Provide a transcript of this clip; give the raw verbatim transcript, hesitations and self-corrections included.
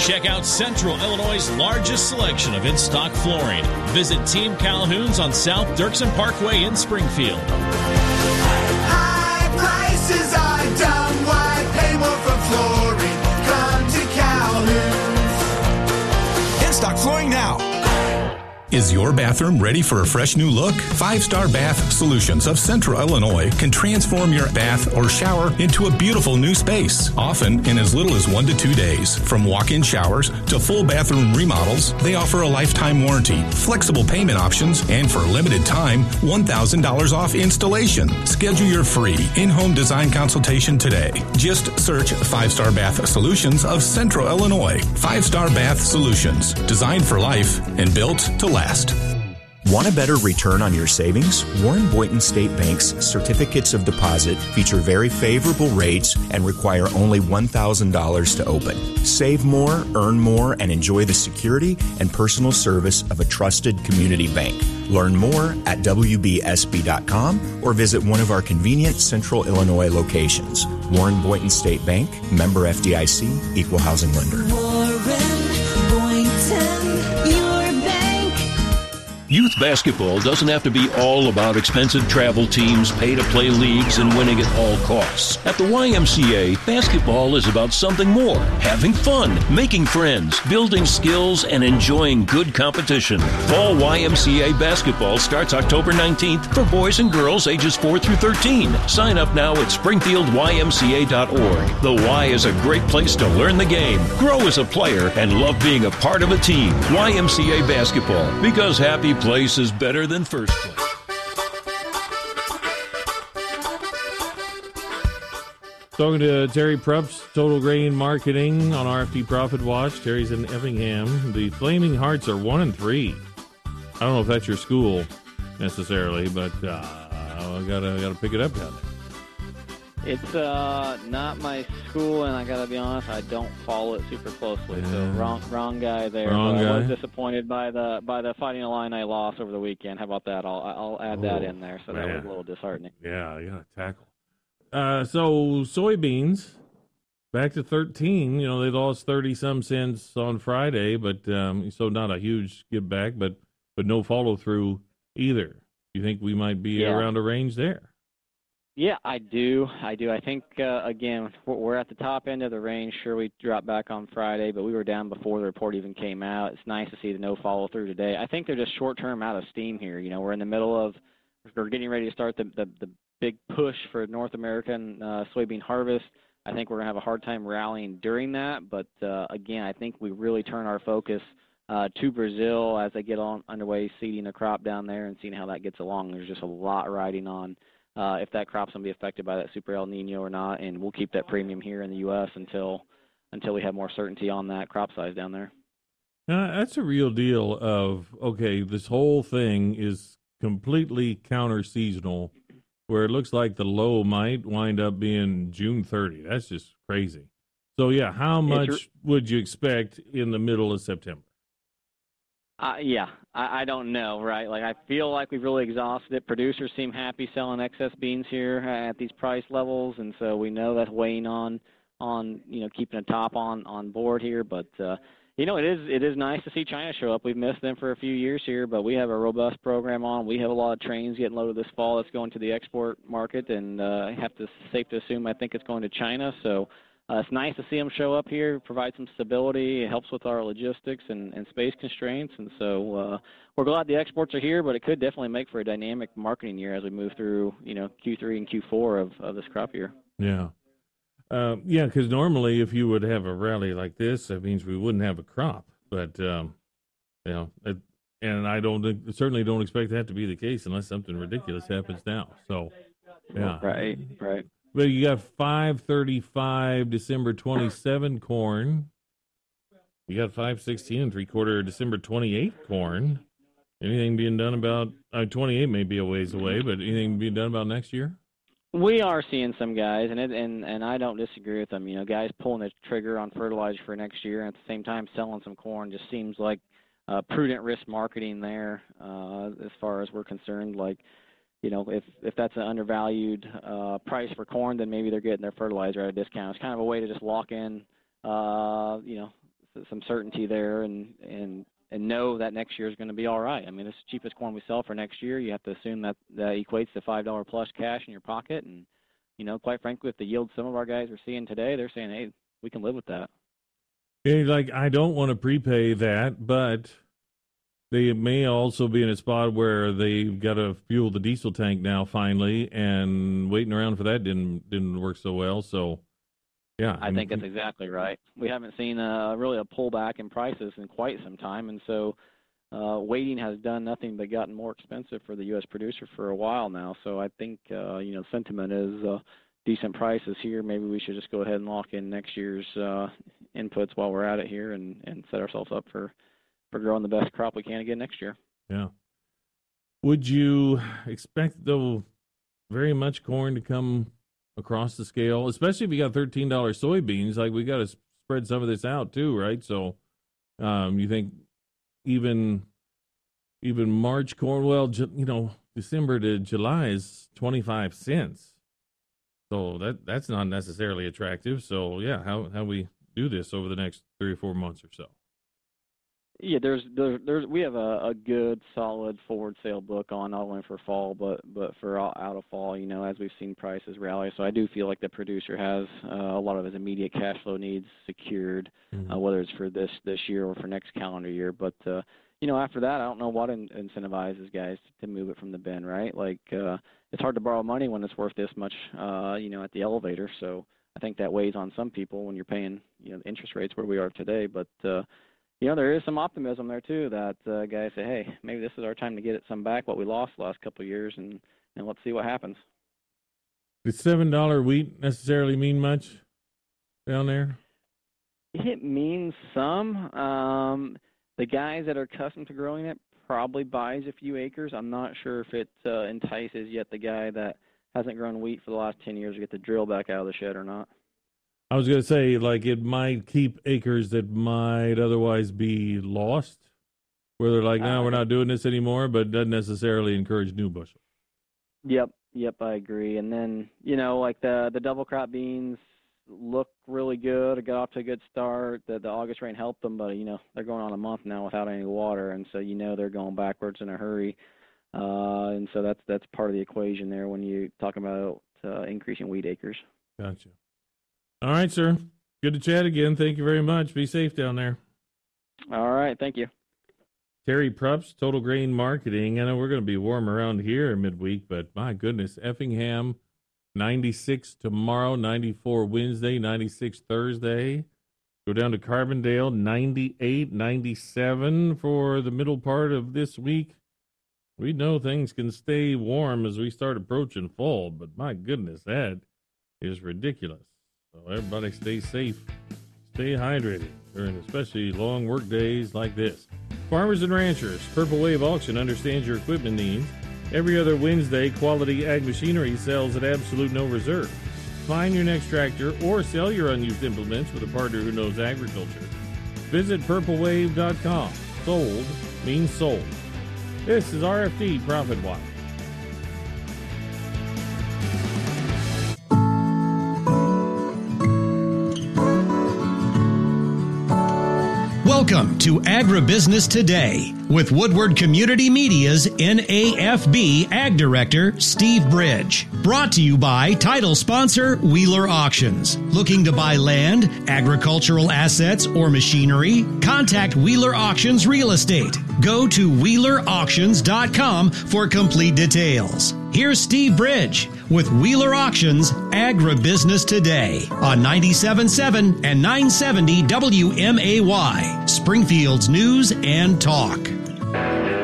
Check out Central Illinois' largest selection of in-stock flooring. Visit Team Calhoun's on South Dirksen Parkway in Springfield. High prices are dumb. Why pay more for flooring? Come to Calhoun's. In-stock flooring now. Is your bathroom ready for a fresh new look? Five Star Bath Solutions of Central Illinois can transform your bath or shower into a beautiful new space, often in as little as one to two days. From walk-in showers to full bathroom remodels, they offer a lifetime warranty, flexible payment options, and for a limited time, one thousand dollars off installation. Schedule your free in-home design consultation today. Just search Five Star Bath Solutions of Central Illinois. Five Star Bath Solutions, designed for life and built to last. Want a better return on your savings? Warren Boynton State Bank's certificates of deposit feature very favorable rates and require only one thousand dollars to open. Save more, earn more, and enjoy the security and personal service of a trusted community bank. Learn more at w b s b dot com or visit one of our convenient Central Illinois locations. Warren Boynton State Bank, member F D I C, equal housing lender. Warren Boynton, your Youth basketball doesn't have to be all about expensive travel teams, pay-to-play leagues, and winning at all costs. At the Y M C A, basketball is about something more. Having fun, making friends, building skills, and enjoying good competition. Fall Y M C A basketball starts October nineteenth for boys and girls ages four through thirteen. Sign up now at springfield y m c a dot org. The Y is a great place to learn the game, grow as a player, and love being a part of a team. Y M C A basketball, because happy place is better than first place. Talking to Terry Prups, Total Grain Marketing on R F D Profit Watch. Terry's in Effingham. The Flaming Hearts are one and three. I don't know if that's your school necessarily, but uh, I gotta gotta pick it up down there. It's uh, not my school, and I gotta be honest, I don't follow it super closely. Yeah. So wrong, wrong guy there. Wrong but guy. I was disappointed by the by the Fighting Illini loss over the weekend. How about that? I'll I'll add oh, that in there. So man. That was a little disheartening. Yeah, you gotta tackle. Uh, so soybeans back to thirteen. You know, they lost thirty some cents on Friday, but um, so not a huge give back, but but no follow through either. You think we might be yeah. around a range there? Yeah, I do. I do. I think, uh, again, we're at the top end of the range. Sure, we dropped back on Friday, but we were down before the report even came out. It's nice to see the no follow-through today. I think they're just short-term out of steam here. You know, we're in the middle of – we're getting ready to start the, the, the big push for North American uh, soybean harvest. I think we're going to have a hard time rallying during that. But, uh, again, I think we really turn our focus uh, to Brazil as they get on underway seeding the crop down there and seeing how that gets along. There's just a lot riding on Uh, if that crop's going to be affected by that super El Nino or not, and we'll keep that premium here in the U S until until we have more certainty on that crop size down there. Uh, that's a real deal of, okay, this whole thing is completely counter-seasonal, where it looks like the low might wind up being June thirtieth. That's just crazy. So, yeah, how much re- would you expect in the middle of September? Uh, yeah, I, I don't know, right? Like, I feel like we've really exhausted it. Producers seem happy selling excess beans here at these price levels, and so we know that's weighing on, on you know, keeping a top on, on board here. But, uh, you know, it is it is nice to see China show up. We've missed them for a few years here, but we have a robust program on. We have a lot of trains getting loaded this fall that's going to the export market, and uh, I have to safe to assume I think it's going to China. So Uh, it's nice to see them show up here, provide some stability. It helps with our logistics and, and space constraints. And so uh, we're glad the exports are here, but it could definitely make for a dynamic marketing year as we move through, you know, Q three and Q four of, of this crop year. Yeah. Uh, yeah, because normally if you would have a rally like this, that means we wouldn't have a crop. But, um, you know, it, and I don't certainly don't expect that to be the case unless something ridiculous happens now. So, yeah. Right, right. But you got five thirty-five December twenty-seven corn. You got five sixteen and three quarter December twenty-eight corn. Anything being done about uh, twenty-eight may be a ways away, but anything being done about next year? We are seeing some guys, and it, and and I don't disagree with them. You know, guys pulling the trigger on fertilizer for next year, and at the same time selling some corn just seems like uh, prudent risk marketing there, uh, as far as we're concerned. Like, you know, if if that's an undervalued uh, price for corn, then maybe they're getting their fertilizer at a discount. It's kind of a way to just lock in, uh, you know, some certainty there and, and, and know that next year is going to be all right. I mean, it's the cheapest corn we sell for next year. You have to assume that that equates to five dollars plus cash in your pocket. And, you know, quite frankly, with the yield some of our guys are seeing today, they're saying, hey, we can live with that. Yeah, like, I don't want to prepay that, but they may also be in a spot where they've got to fuel the diesel tank now finally, and waiting around for that didn't didn't work so well. So, yeah. I think that's exactly right. We haven't seen a, really a pullback in prices in quite some time, and so uh, waiting has done nothing but gotten more expensive for the U S producer for a while now. So I think, uh, you know, sentiment is uh, decent prices here. Maybe we should just go ahead and lock in next year's uh, inputs while we're at it here and, and set ourselves up for, for growing the best crop we can again next year. Yeah. Would you expect, though, very much corn to come across the scale, especially if you got thirteen dollars soybeans? Like, we got to spread some of this out too, right? So um, you think even even March corn, well, you know, December to July is twenty-five cents. So that that's not necessarily attractive. So, yeah, how how we do this over the next three or four months or so. Yeah, there's there's, there's we have a, a good solid forward sale book on not only for fall but but for out of fall. You know, as we've seen prices rally, so I do feel like the producer has uh, a lot of his immediate cash flow needs secured, mm-hmm. uh, whether it's for this this year or for next calendar year. But uh, you know, after that, I don't know what in, incentivizes guys to move it from the bin, right? Like uh, it's hard to borrow money when it's worth this much, uh, you know, at the elevator. So I think that weighs on some people when you're paying, you know, interest rates where we are today. But uh, you know, there is some optimism there, too, that uh, guys say, hey, maybe this is our time to get it some back, what we lost the last couple of years, and, and let's see what happens. Does seven dollars wheat necessarily mean much down there? It means some. Um, the guys that are accustomed to growing it probably buys a few acres. I'm not sure if it uh, entices yet the guy that hasn't grown wheat for the last ten years to get the drill back out of the shed or not. I was going to say, like, it might keep acres that might otherwise be lost, where they're like, no, we're not doing this anymore, but doesn't necessarily encourage new bushel. Yep, yep, I agree. And then, you know, like the the double crop beans look really good. It got off to a good start. The, the August rain helped them, but, you know, they're going on a month now without any water, and so you know they're going backwards in a hurry. Uh, and so that's that's part of the equation there when you talk about uh, increasing wheat acres. Gotcha. All right, sir. Good to chat again. Thank you very much. Be safe down there. All right. Thank you. Terry Prups, Total Grain Marketing. I know we're going to be warm around here midweek, but my goodness, Effingham, ninety-six tomorrow, ninety-four Wednesday, ninety-six Thursday. Go down to Carbondale, ninety-eight, ninety-seven for the middle part of this week. We know things can stay warm as we start approaching fall, but my goodness, that is ridiculous. So everybody stay safe, stay hydrated during especially long work days like this. Farmers and ranchers, Purple Wave Auction understands your equipment needs. Every other Wednesday, quality ag machinery sells at absolute no reserve. Find your next tractor or sell your unused implements with a partner who knows agriculture. Visit purple wave dot com. Sold means sold. This is R F D Profit Watch. Welcome to Agribusiness Today with Woodward Community Media's N A F B Ag Director, Steve Bridge. Brought to you by title sponsor Wheeler Auctions. Looking to buy land, agricultural assets, or machinery? Contact Wheeler Auctions Real Estate. Go to wheeler auctions dot com for complete details. Here's Steve Bridge with Wheeler Auctions Agribusiness Today on ninety-seven point seven and nine seventy W M A Y, Springfield's News and Talk.